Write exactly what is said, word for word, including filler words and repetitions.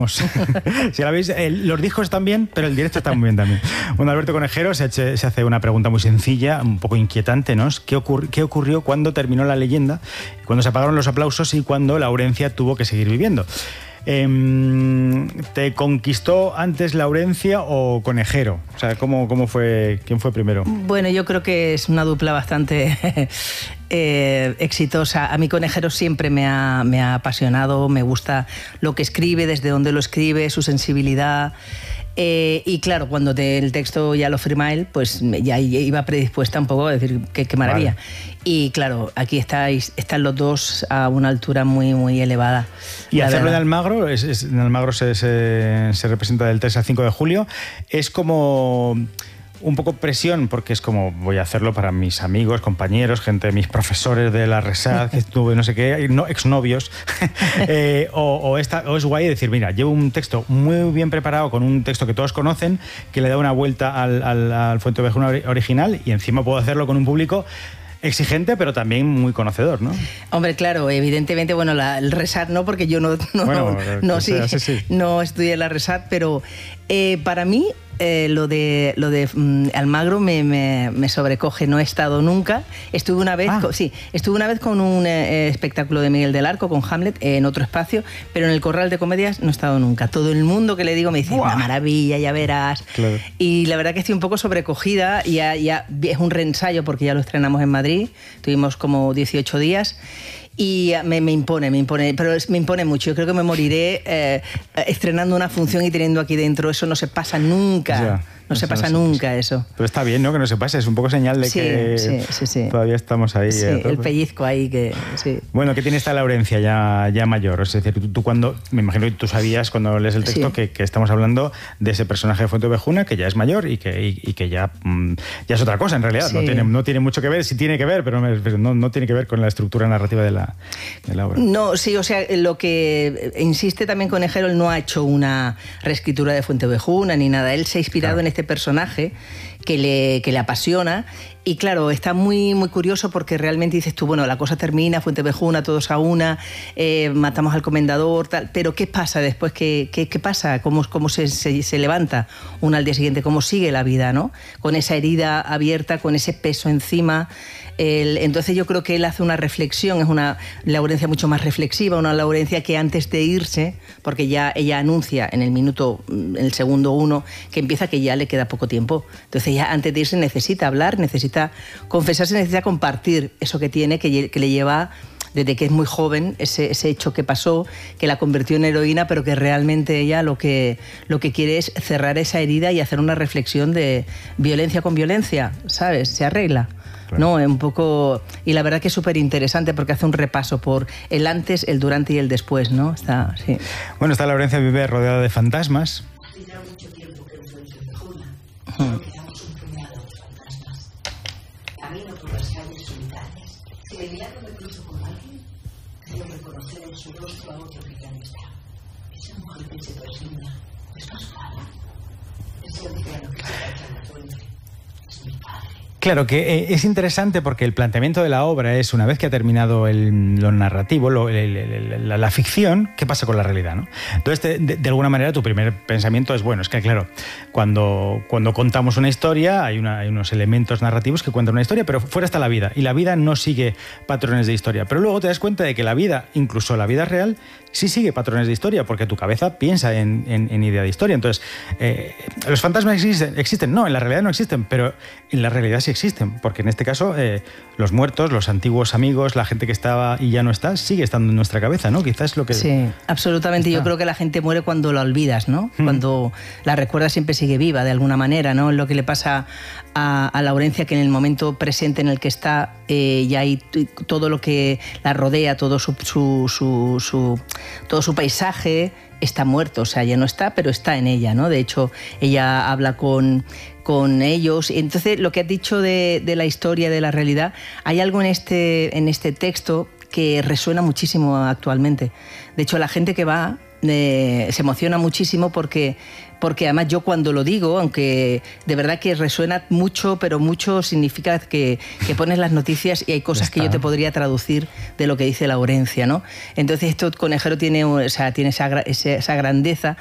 Si la veis, el, los discos están bien, pero el directo está muy bien también. Bueno, Alberto Conejero se, eche, se hace una pregunta muy sencilla, un poco inquietante, ¿no? ¿Qué, ocurri ¿Qué ocurrió cuando terminó la leyenda, cuando se apagaron los aplausos y cuando Laurencia tuvo que seguir viviendo? Eh, ¿Te conquistó antes Laurencia o Conejero? O sea, ¿cómo, cómo fue, quién fue primero? Bueno, yo creo que es una dupla bastante eh, exitosa. A mí Conejero siempre me ha, me ha apasionado, me gusta lo que escribe, desde dónde lo escribe, su sensibilidad. Eh, y claro, cuando te, el texto ya lo firma él, pues ya iba predispuesta un poco a decir qué, qué maravilla. Vale. Y claro, aquí estáis, están los dos a una altura muy, muy elevada. Y hacerlo verdad. en Almagro, es, es, en Almagro se, se, se representa del tres al cinco de julio, es como un poco presión, porque es como voy a hacerlo para mis amigos, compañeros, gente, mis profesores de la RESAD, que tuve no sé qué, no, exnovios, eh, o, o, esta, o es guay decir, mira, llevo un texto muy bien preparado, con un texto que todos conocen, que le da una vuelta al, al, al Fuenteovejuna original, y encima puedo hacerlo con un público exigente, pero también muy conocedor, ¿no? Hombre, claro, evidentemente, bueno, la, el RESAD no, porque yo no, no, bueno, no, sí, sí, sí. no estudié la RESAD, pero eh, para mí eh, lo de, lo de um, Almagro me, me, me sobrecoge. No he estado nunca. Estuve una vez, ah. con, sí, estuve una vez con un eh, espectáculo de Miguel del Arco, con Hamlet, eh, en otro espacio, pero en el Corral de Comedias no he estado nunca. Todo el mundo que le digo me dice, ¡buah! Una maravilla, ya verás. Claro. Y la verdad que estoy un poco sobrecogida. Ya, ya es un reensayo porque ya lo estrenamos en Madrid. Tuvimos como dieciocho días. Y me, me impone, me impone, pero me impone mucho. Yo creo que me moriré eh, estrenando una función y teniendo aquí dentro. Eso no se pasa nunca. Ya, no se pasa no nunca eso. Pero está bien, ¿no? Que no se pase. Es un poco señal de sí, que sí, sí, sí. todavía estamos ahí. Sí, el pellizco ahí que... Sí. Bueno, ¿qué tiene esta Laurencia ya, ya mayor? Es decir, tú, tú cuando... Me imagino que tú sabías cuando lees el texto sí. que, que estamos hablando de ese personaje de Fuenteovejuna que ya es mayor y que, y, y que ya, mm, ya es otra cosa en realidad. Sí. No, tiene, no tiene mucho que ver. Sí tiene que ver, pero no, no tiene que ver con la estructura narrativa de la, de la obra. No, sí, o sea, lo que insiste también Conejero, él no ha hecho una reescritura de Fuenteovejuna ni nada. Él se ha inspirado claro. en este personaje que le, que le apasiona. Y claro, está muy, muy curioso porque realmente dices tú, bueno, la cosa termina, Fuenteovejuna, todos a una, eh, matamos al comendador, tal, pero ¿qué pasa después? ¿Qué, qué, qué pasa? ¿Cómo, cómo se, se, se levanta uno al día siguiente? ¿Cómo sigue la vida, no? Con esa herida abierta, con ese peso encima. El, entonces yo creo que él hace una reflexión, es una Laurencia mucho más reflexiva, una Laurencia que antes de irse, porque ya ella anuncia en el minuto, en el segundo uno, que empieza que ya le queda poco tiempo. Entonces ya antes de irse necesita hablar, necesita confesarse, necesita compartir eso que tiene, que, que le lleva desde que es muy joven, ese, ese hecho que pasó, que la convirtió en heroína, pero que realmente ella lo que, lo que quiere es cerrar esa herida y hacer una reflexión de violencia con violencia, ¿sabes? Se arregla. Claro. No, un poco, y la verdad que es súper interesante porque hace un repaso por el antes, el durante y el después, ¿no? Está, sí. Bueno, esta Laurencia vive rodeada de fantasmas. Hace ya mucho tiempo que no soy Fuenteovejuna, hmm. quedamos un puñado de fantasmas. Camino por las calles solitarias. Si de milagro me cruzo con alguien, creo reconocer en su rostro a otro que ya no está. Esa mujer que se persigna es más clara. Ese anciano que se agacha en la fuente es mi padre. Claro, que es interesante porque el planteamiento de la obra es, una vez que ha terminado el, lo narrativo, lo, el, el, la, la ficción, ¿qué pasa con la realidad, ¿no? Entonces, de, de, de alguna manera, tu primer pensamiento es, bueno, es que claro, cuando, cuando contamos una historia, hay, una, hay unos elementos narrativos que cuentan una historia, pero fuera está la vida, y la vida no sigue patrones de historia. Pero luego te das cuenta de que la vida, incluso la vida real, sí sigue patrones de historia, porque tu cabeza piensa en, en, en idea de historia. Entonces, eh, ¿los fantasmas existen? existen? No, en la realidad no existen, pero en la realidad sí existen, porque en este caso eh, los muertos, los antiguos amigos, la gente que estaba y ya no está, sigue estando en nuestra cabeza, ¿no? Quizás es lo que... Sí, absolutamente. Está. Yo creo que la gente muere cuando la olvidas, ¿no? Hmm. Cuando la recuerdas siempre sigue viva de alguna manera, ¿no? Es lo que le pasa a, a Laurencia, que en el momento presente en el que está eh, ya hay todo lo que la rodea, todo su, su, su, su, todo su paisaje está muerto, o sea, ya no está, pero está en ella, ¿no? De hecho, ella habla con, con ellos. Entonces, lo que has dicho de, de la historia, de la realidad, hay algo en este, en este texto que resuena muchísimo actualmente. De hecho, la gente que va eh, se emociona muchísimo porque, porque además yo cuando lo digo, aunque de verdad que resuena mucho, pero mucho significa que, que pones las noticias y hay cosas que yo te podría traducir de lo que dice Laurencia, ¿no? Entonces esto Conejero tiene, o sea, tiene esa, esa grandeza